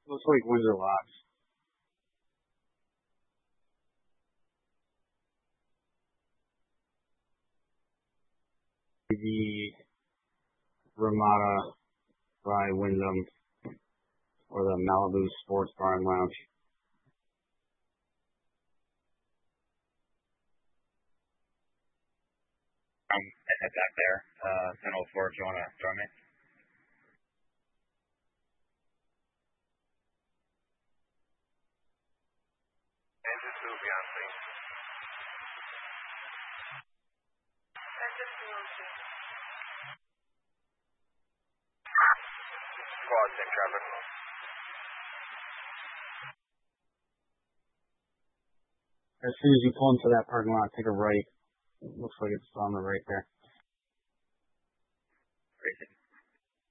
Looks like Windsor locks. The Ramada by Wyndham or the Malibu Sports Bar and Lounge. I'm heading back there. 10:04 if you want to join me. Engine 2 beyond scene. Squad, same traffic. As soon as you pull into that parking lot, take a right. Looks like it's on the right there.